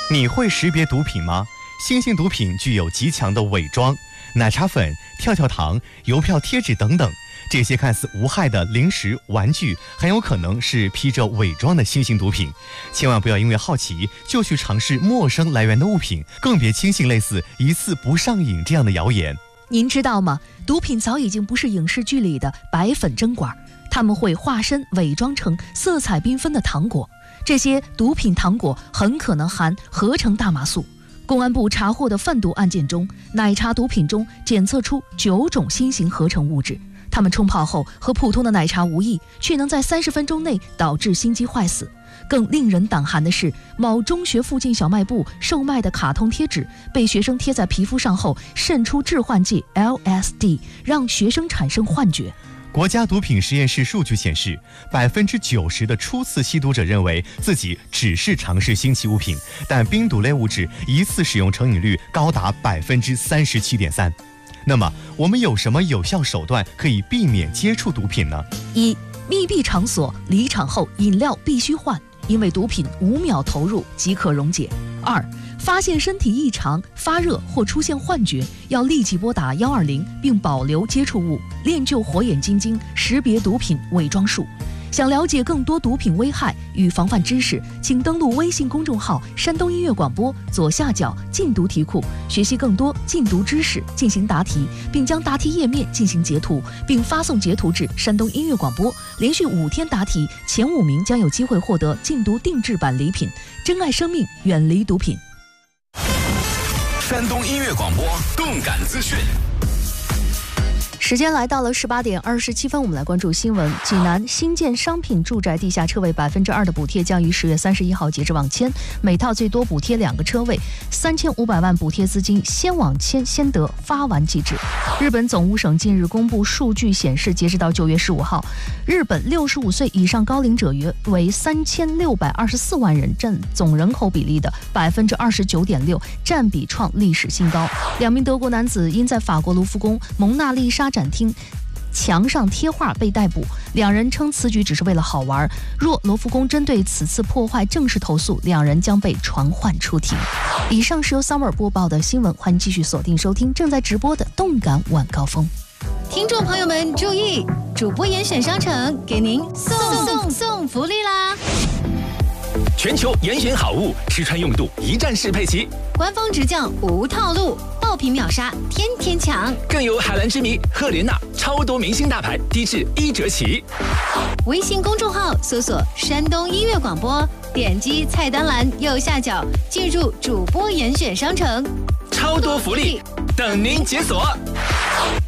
你会识别毒品吗？新型毒品具有极强的伪装，奶茶粉、跳跳糖、邮票贴纸等等，这些看似无害的零食、玩具，很有可能是披着伪装的新型毒品。千万不要因为好奇就去尝试陌生来源的物品，更别轻信类似一次不上瘾这样的谣言。 您知道吗？毒品早已经不是影视剧里的白粉针管，他们会化身伪装成色彩缤纷的糖果。这些毒品糖果很可能含合成大麻素。公安部查获的贩毒案件中，奶茶毒品中检测出9种新型合成物质，它们冲泡后和普通的奶茶无异，却能在30分钟内导致心肌坏死。更令人胆寒的是，某中学附近小卖部售卖的卡通贴纸被学生贴在皮肤上后渗出致幻剂 LSD， 让学生产生幻觉。 国家毒品实验室数据显示，90%的初次吸毒者认为自己只是尝试新奇物品，但冰毒类物质一次使用成瘾率高达37.3%。那么，我们有什么有效手段可以避免接触毒品呢 ？1. 密闭场所离场后饮料必须换，因为毒品5秒投入即可溶解。2. 发现身体异常、发热或出现幻觉，要立即拨打120，并保留接触物，练就火眼金睛识别毒品伪装术。想了解更多毒品危害与防范知识，请登录微信公众号山东音乐广播左下角禁毒题库，学习更多禁毒知识，进行答题，并将答题页面进行截图，并发送截图至山东音乐广播。连续5天答题，前5名将有机会获得禁毒定制版礼品。珍爱生命，远离毒品。 山东音乐广播动感资讯。 时间来到了18点27分，我们来关注新闻。济南新建商品住宅地下车位2%的补贴将于10月31号截至网签，每套最多补贴2个车位，3500万补贴资金先网签先得，发完即止。日本总务省近日公布数据显示，截止到9月15号，日本65岁以上高龄者约为3624万人，占总人口比例的29.6%，占比创历史新高。2名德国男子因在法国卢浮宫蒙娜丽莎展厅墙上贴画被逮捕，2人称此举只是为了好玩。若罗浮宫针对此次破坏正式投诉，2人将被传唤出庭。以上是由 Summer 播报的新闻，欢迎继续锁定收听正在直播的动感晚高峰。 听众朋友们注意，主播严选商城给您送福利啦！ 全球严选好物，吃穿用度一站式配齐， 官方直降无套路，爆品秒杀天天抢， 更有海蓝之谜、赫莲娜超多明星大牌，低至1折起。 微信公众号搜索山东音乐广播，点击菜单栏右下角进入主播严选商城， 超多福利等您解锁。